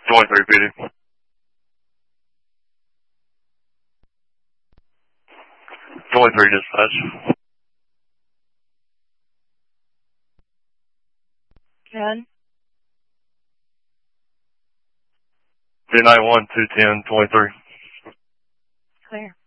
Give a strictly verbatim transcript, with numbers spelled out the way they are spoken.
twenty-three fifty. twenty-three dispatch. ten. two nine one, two ten, twenty-three. Clear.